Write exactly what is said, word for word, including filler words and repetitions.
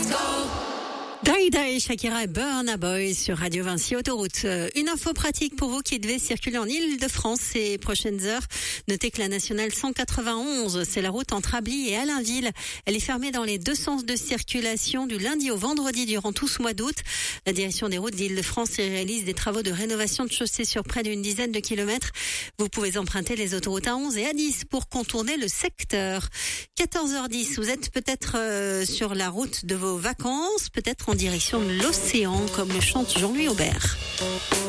Daïda et Shakira et Burna Boy sur Radio Vinci Autoroute. Une info pratique pour vous qui devez circuler en Île-de-France ces prochaines heures. Notez que la nationale cent quatre-vingt-onze, c'est la route entre Ably et Allainville. Elle est fermée dans les deux sens de circulation du lundi au vendredi durant tout ce mois d'août. La direction des routes d'Île-de-France réalise des travaux de rénovation de chaussées sur près d'une dizaine de kilomètres. Vous pouvez emprunter les autoroutes A onze et A dix pour contourner le secteur. quatorze heures dix, vous êtes peut-être euh, sur la route de vos vacances, peut-être en direction de l'océan, comme le chante Jean-Louis Aubert.